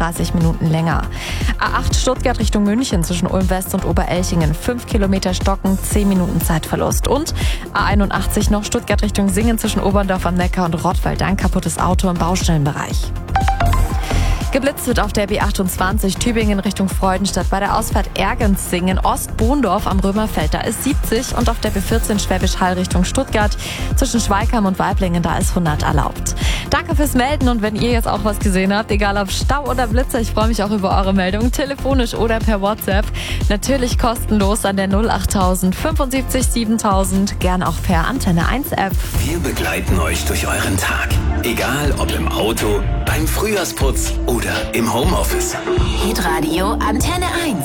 30 Minuten länger. A8 Stuttgart Richtung München zwischen Ulm West und Oberelchingen 5 Kilometer Stocken, 10 Minuten Zeitverlust. Und A81 noch Stuttgart Richtung Singen zwischen Oberndorf am Neckar und Rottweil, ein kaputtes Auto im Baustellenbereich. Geblitzt wird auf der B28 Tübingen Richtung Freudenstadt bei der Ausfahrt Ergensingen Ost-Bohndorf am Römerfeld, da ist 70 und auf der B14 Schwäbisch Hall Richtung Stuttgart zwischen Schweigheim und Weiblingen, da ist 100 erlaubt. Danke fürs Melden und wenn ihr jetzt auch was gesehen habt, egal ob Stau oder Blitzer, ich freue mich auch über eure Meldung, telefonisch oder per WhatsApp. Natürlich kostenlos an der 08000 75 7000, gern auch per Antenne 1 App. Wir begleiten euch durch euren Tag. Egal ob im Auto, beim Frühjahrsputz oder im Homeoffice. Hitradio Antenne 1.